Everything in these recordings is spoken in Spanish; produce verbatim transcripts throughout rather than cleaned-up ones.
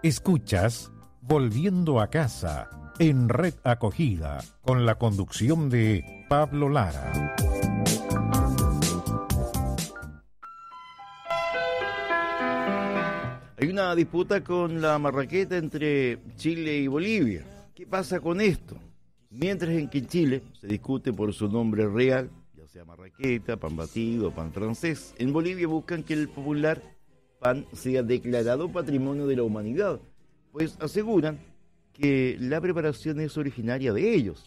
Escuchas Volviendo a Casa en Red Acogida con la conducción de Pablo Lara. Hay una disputa con la marraqueta entre Chile y Bolivia. ¿Qué pasa con esto? Mientras en que en Chile se discute por su nombre real, ya sea marraqueta, pan batido, pan francés, en Bolivia buscan que el popular pan sea declarado Patrimonio de la Humanidad, pues aseguran que la preparación es originaria de ellos.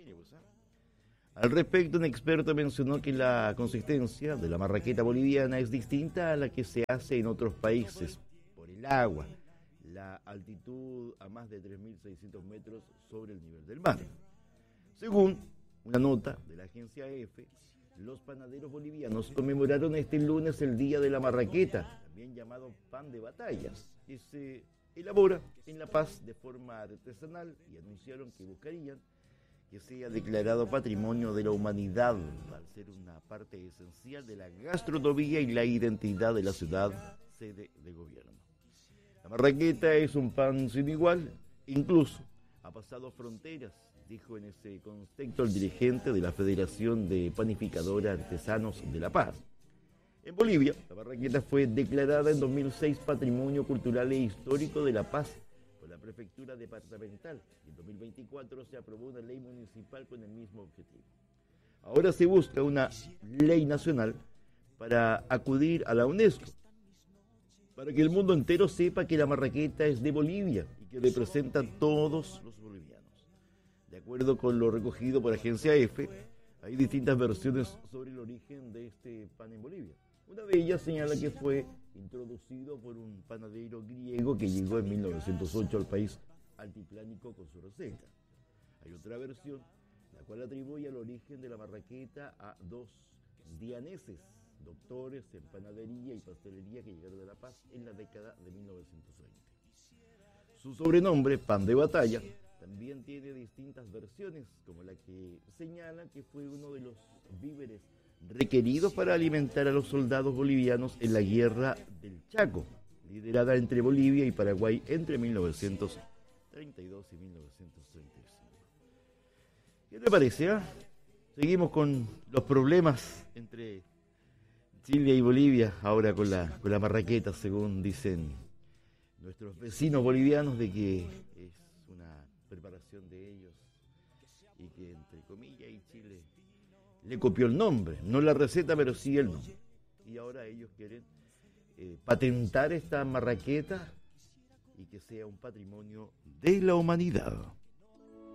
Al respecto, un experto mencionó que la consistencia de la marraqueta boliviana es distinta a la que se hace en otros países por el agua, la altitud a más de tres mil seiscientos metros sobre el nivel del mar. Según una nota de la agencia E F, los panaderos bolivianos conmemoraron este lunes el Día de la Marraqueta, también llamado pan de batallas, que se elabora en La Paz de forma artesanal, y anunciaron que buscarían que sea declarado Patrimonio de la Humanidad, al ser una parte esencial de la gastronomía y la identidad de la ciudad, sede de gobierno. La marraqueta es un pan sin igual, incluso ha pasado fronteras, dijo en ese contexto el dirigente de la Federación de Panificadores Artesanos de La Paz. En Bolivia, la marraqueta fue declarada en dos mil seis Patrimonio Cultural e Histórico de La Paz por la Prefectura Departamental, y en dos mil veinticuatro se aprobó una ley municipal con el mismo objetivo. Ahora se busca una ley nacional para acudir a la UNESCO, para que el mundo entero sepa que la marraqueta es de Bolivia y que representa a todos los bolivianos. De acuerdo con lo recogido por Agencia F, hay distintas versiones sobre el origen de este pan en Bolivia. Una de ellas señala que fue introducido por un panadero griego que llegó en mil novecientos ocho al país altiplánico con su receta. Hay otra versión, la cual atribuye el origen de la marraqueta a dos dianeses, doctores en panadería y pastelería que llegaron de La Paz en la década de mil novecientos veinte. Su sobrenombre, pan de batalla, también tiene distintas versiones, como la que señala que fue uno de los víveres requeridos para alimentar a los soldados bolivianos en la guerra del Chaco, liderada entre Bolivia y Paraguay entre mil novecientos treinta y dos y mil novecientos treinta y cinco. ¿Qué te parece? Eh? Seguimos con los problemas entre Chile y Bolivia, ahora con la, con la marraqueta, según dicen nuestros vecinos bolivianos, de que es una preparación de ellos y que, entre comillas, y Chile le copió el nombre, no la receta, pero sí el nombre. Y ahora ellos quieren eh, patentar esta marraqueta y que sea un patrimonio de la humanidad.